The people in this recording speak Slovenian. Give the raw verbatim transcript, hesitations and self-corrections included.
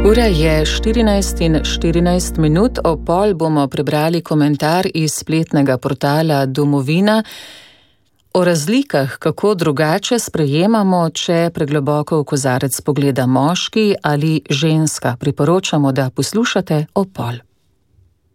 Ura je štirinajst in štirinajst minut, o pol bomo prebrali komentar iz spletnega portala Domovina o razlikah, kako drugače sprejemamo, če pregloboko v kozarec pogleda moški ali ženska. Priporočamo, da poslušate o pol.